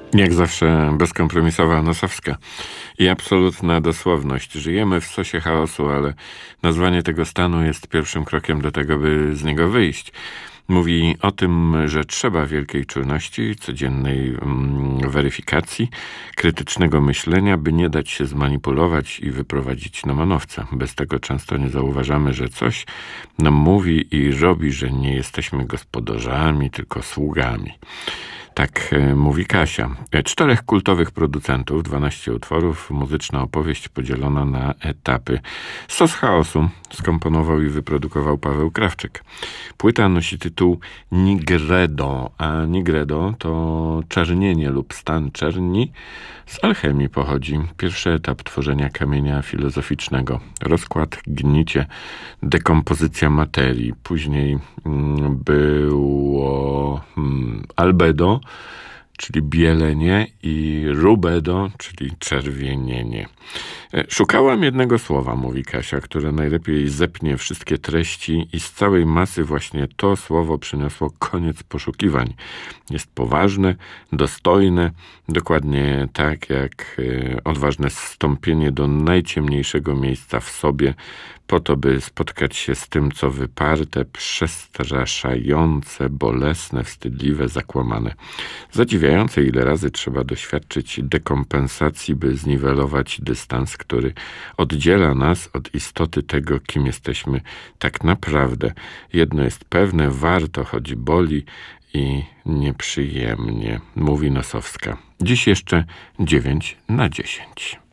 Jak zawsze bezkompromisowa Nosowska i absolutna dosłowność. Żyjemy w sosie chaosu, ale nazwanie tego stanu jest pierwszym krokiem do tego, by z niego wyjść. Mówi o tym, że trzeba wielkiej czujności, codziennej weryfikacji, krytycznego myślenia, by nie dać się zmanipulować i wyprowadzić na manowce. Bez tego często nie zauważamy, że coś nam mówi i robi, że nie jesteśmy gospodarzami, tylko sługami. Tak mówi Kasia. 4 kultowych producentów, 12 utworów, muzyczna opowieść podzielona na etapy. Sos chaosu skomponował i wyprodukował Paweł Krawczyk. Płyta nosi tytuł Nigredo, a Nigredo to czernienie lub stan czerni. Z alchemii pochodzi. Pierwszy etap tworzenia kamienia filozoficznego. Rozkład, gnicie, dekompozycja materii. Później było albedo, czyli bielenie, i rubedo, czyli czerwienienie. Szukałam jednego słowa, mówi Kasia, które najlepiej zepnie wszystkie treści, i z całej masy właśnie to słowo przyniosło koniec poszukiwań. Jest poważne, dostojne, dokładnie tak jak odważne zstąpienie do najciemniejszego miejsca w sobie, po to, by spotkać się z tym, co wyparte, przestraszające, bolesne, wstydliwe, zakłamane. Zadziwiające, ile razy trzeba doświadczyć dekompensacji, by zniwelować dystans, który oddziela nas od istoty tego, kim jesteśmy tak naprawdę. Jedno jest pewne, warto, choć boli i nieprzyjemnie, mówi Nosowska. Dziś jeszcze 9/10.